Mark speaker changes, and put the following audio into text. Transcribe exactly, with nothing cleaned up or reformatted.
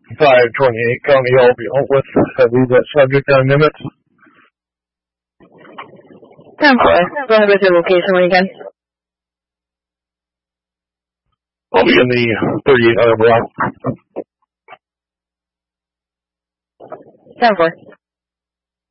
Speaker 1: five twenty-eight County Albion with heavy that subject on Nimitz.
Speaker 2: ten four. Go ahead with your location when you can.
Speaker 1: I'll be in the thirty-eight hundred block.
Speaker 2: ten four.